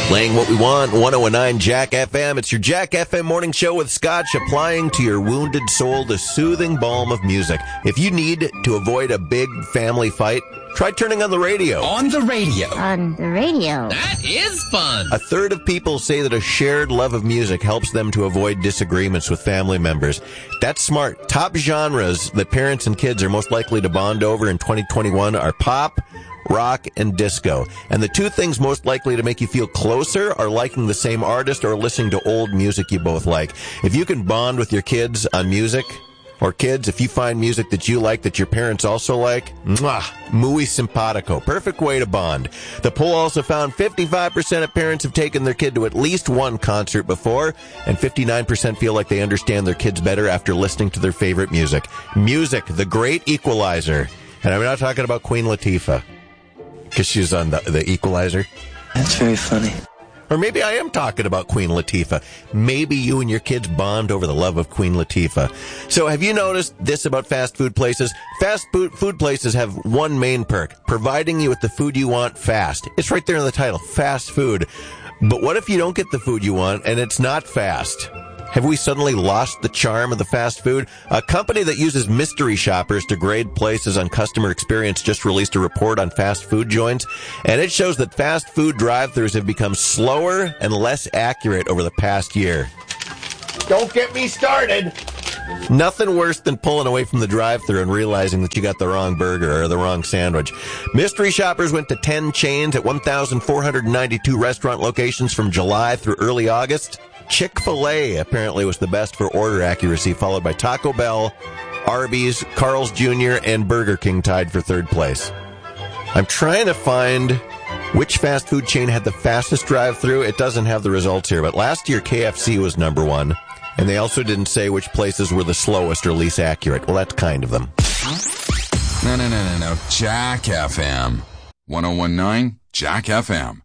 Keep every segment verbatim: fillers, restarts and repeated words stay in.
Playing what we want, one oh nine Jack F M. It's your Jack F M morning show with Scotch, applying to your wounded soul the soothing balm of music. If you need to avoid a big family fight, try turning on the radio. On the radio. On the radio. That is fun. A third of people say that a shared love of music helps them to avoid disagreements with family members. That's smart. Top genres that parents and kids are most likely to bond over in twenty twenty-one are pop, rock, and disco. And the two things most likely to make you feel closer are liking the same artist or listening to old music you both like. If you can bond with your kids on music, or kids, if you find music that you like that your parents also like, mwah, muy simpatico. Perfect way to bond. The poll also found fifty-five percent of parents have taken their kid to at least one concert before, and fifty-nine percent feel like they understand their kids better after listening to their favorite music. Music, the great equalizer. And I'm not talking about Queen Latifah, because she's on the, the Equalizer. That's very funny. Or maybe I am talking about Queen Latifah. Maybe you and your kids bond over the love of Queen Latifah. So have you noticed this about fast food places? Fast food, food places have one main perk, providing you with the food you want fast. It's right there in the title, fast food. But what if you don't get the food you want and it's not fast? Have we suddenly lost the charm of the fast food? A company that uses mystery shoppers to grade places on customer experience just released a report on fast food joints, and it shows that fast food drive-thrus have become slower and less accurate over the past year. Don't get me started! Nothing worse than pulling away from the drive-thru and realizing that you got the wrong burger or the wrong sandwich. Mystery shoppers went to ten chains at one thousand four hundred ninety-two restaurant locations from July through early August. Chick-fil-A apparently was the best for order accuracy, followed by Taco Bell, Arby's, Carl's Junior, and Burger King tied for third place. I'm trying to find which fast food chain had the fastest drive-thru. It doesn't have the results here, but last year K F C was number one, and they also didn't say which places were the slowest or least accurate. Well, that's kind of them. No, no, no, no, no. Jack F M. ten nineteen Jack F M.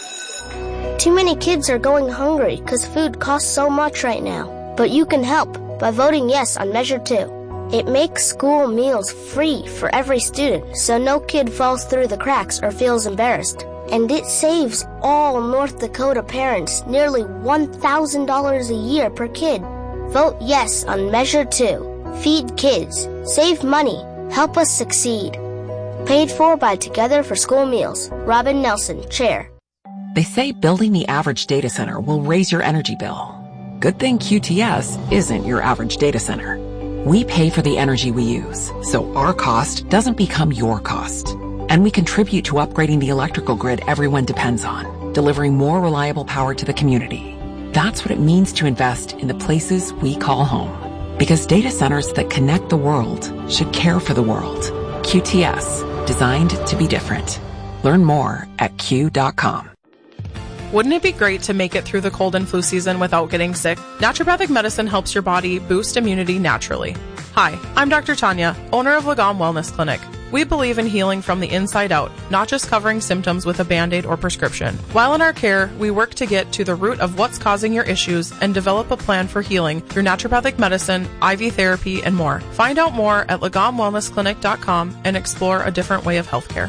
Too many kids are going hungry because food costs so much right now. But you can help by voting yes on Measure two. It makes school meals free for every student, so no kid falls through the cracks or feels embarrassed. And it saves all North Dakota parents nearly one thousand dollars a year per kid. Vote yes on Measure two. Feed kids. Save money. Help us succeed. Paid for by Together for School Meals. Robin Nelson, Chair. They say building the average data center will raise your energy bill. Good thing Q T S isn't your average data center. We pay for the energy we use, so our cost doesn't become your cost. And we contribute to upgrading the electrical grid everyone depends on, delivering more reliable power to the community. That's what it means to invest in the places we call home. Because data centers that connect the world should care for the world. Q T S, designed to be different. Learn more at Q dot com. Wouldn't it be great to make it through the cold and flu season without getting sick? Naturopathic medicine helps your body boost immunity naturally. Hi, I'm Doctor Tanya, owner of Lagom Wellness Clinic. We believe in healing from the inside out, not just covering symptoms with a Band-Aid or prescription. While in our care, we work to get to the root of what's causing your issues and develop a plan for healing through naturopathic medicine, I V therapy, and more. Find out more at lagom wellness clinic dot com and explore a different way of healthcare.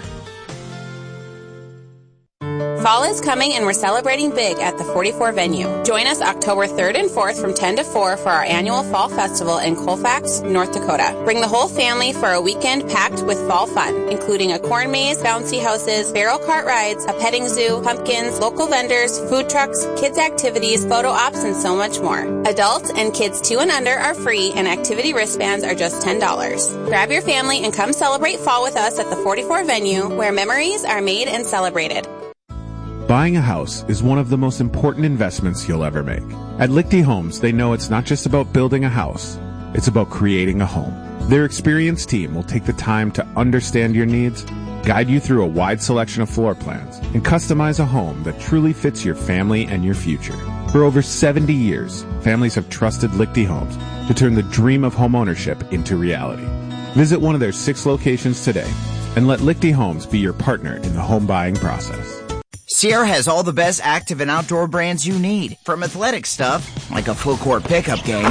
Fall is coming and we're celebrating big at the forty-four venue. Join us October third and fourth from ten to four for our annual Fall Festival in Colfax, North Dakota. Bring the whole family for a weekend packed with fall fun, including a corn maze, bouncy houses, barrel cart rides, a petting zoo, pumpkins, local vendors, food trucks, kids activities, photo ops, and so much more. Adults and kids two and under are free and activity wristbands are just ten dollars. Grab your family and come celebrate fall with us at the forty-four venue where memories are made and celebrated. Buying a house is one of the most important investments you'll ever make. At Lichty Homes, they know it's not just about building a house, it's about creating a home. Their experienced team will take the time to understand your needs, guide you through a wide selection of floor plans, and customize a home that truly fits your family and your future. For over seventy years, families have trusted Lichty Homes to turn the dream of homeownership into reality. Visit one of their six locations today and let Lichty Homes be your partner in the home buying process. Sierra has all the best active and outdoor brands you need. From athletic stuff, like a full court pickup game,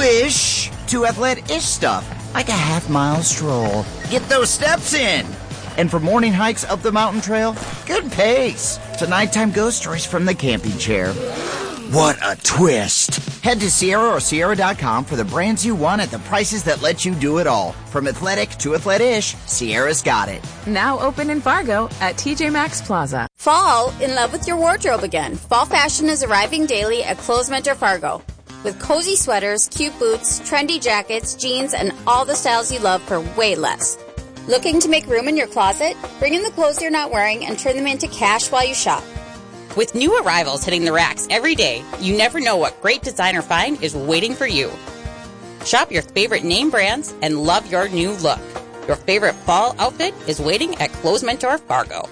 swish, to athletic-ish stuff, like a half mile stroll. Get those steps in. And for morning hikes up the mountain trail, good pace. To nighttime ghost stories from the camping chair. What a twist. Head to Sierra or Sierra dot com for the brands you want at the prices that let you do it all. From athletic to athlete-ish, Sierra's got it. Now open in Fargo at T J Maxx Plaza. Fall in love with your wardrobe again. Fall fashion is arriving daily at Clothes Mentor Fargo. With cozy sweaters, cute boots, trendy jackets, jeans, and all the styles you love for way less. Looking to make room in your closet? Bring in the clothes you're not wearing and turn them into cash while you shop. With new arrivals hitting the racks every day, you never know what great designer find is waiting for you. Shop your favorite name brands and love your new look. Your favorite fall outfit is waiting at Clothes Mentor Fargo.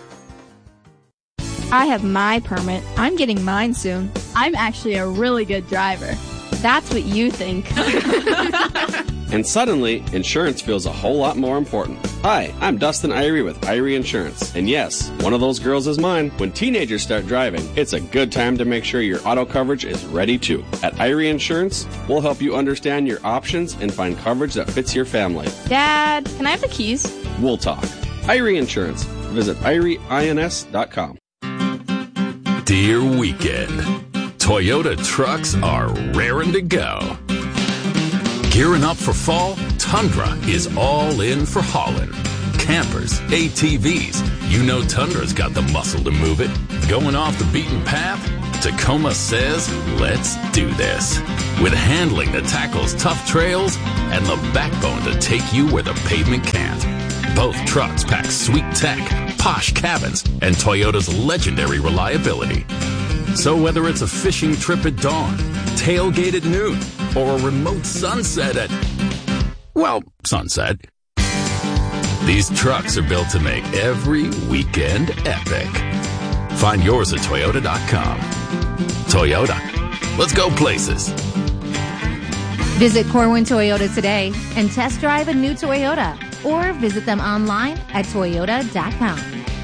I have my permit. I'm getting mine soon. I'm actually a really good driver. That's what you think. And suddenly, insurance feels a whole lot more important. Hi, I'm Dustin Irie with Irie Insurance. And yes, one of those girls is mine. When teenagers start driving, it's a good time to make sure your auto coverage is ready too. At Irie Insurance, we'll help you understand your options and find coverage that fits your family. Dad, can I have the keys? We'll talk. Irie Insurance. Visit irie ins dot com. Dear Weekend, Toyota trucks are raring to go. Gearing up for fall, Tundra is all in for hauling. Campers, A T Vs, you know Tundra's got the muscle to move it. Going off the beaten path? Tacoma says, let's do this. With handling that tackles tough trails and the backbone to take you where the pavement can't. Both trucks pack sweet tech, posh cabins, and Toyota's legendary reliability. So whether it's a fishing trip at dawn, tailgate at noon, or a remote sunset at, well, sunset, these trucks are built to make every weekend epic. Find yours at Toyota dot com. Toyota, let's go places. Visit Corwin Toyota today and test drive a new Toyota, or visit them online at Toyota dot com.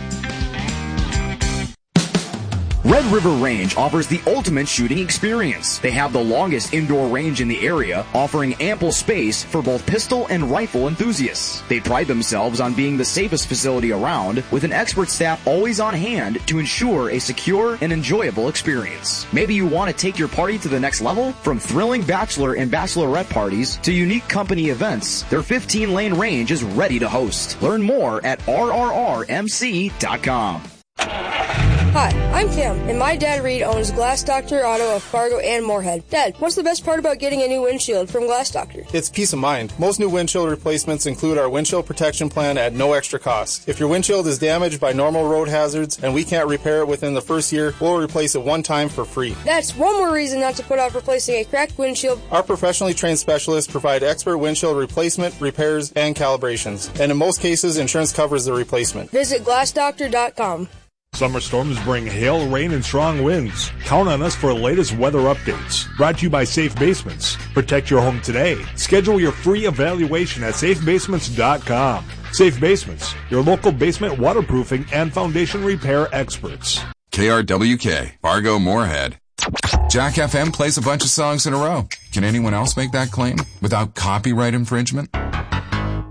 Red River Range offers the ultimate shooting experience. They have the longest indoor range in the area, offering ample space for both pistol and rifle enthusiasts. They pride themselves on being the safest facility around, with an expert staff always on hand to ensure a secure and enjoyable experience. Maybe you want to take your party to the next level? From thrilling bachelor and bachelorette parties to unique company events, their fifteen-lane range is ready to host. Learn more at R R R M C dot com. Hi, I'm Tim, and my dad Reed owns Glass Doctor Auto of Fargo and Moorhead. Dad, what's the best part about getting a new windshield from Glass Doctor? It's peace of mind. Most new windshield replacements include our windshield protection plan at no extra cost. If your windshield is damaged by normal road hazards and we can't repair it within the first year, we'll replace it one time for free. That's one more reason not to put off replacing a cracked windshield. Our professionally trained specialists provide expert windshield replacement, repairs, and calibrations. And in most cases, insurance covers the replacement. Visit glass doctor dot com. Summer storms bring hail, rain, and strong winds. Count on us for the latest weather updates. Brought to you by Safe Basements. Protect your home today. Schedule your free evaluation at safe basements dot com. Safe Basements, your local basement waterproofing and foundation repair experts. K R W K, Fargo Moorhead. Jack F M plays a bunch of songs in a row. Can anyone else make that claim without copyright infringement?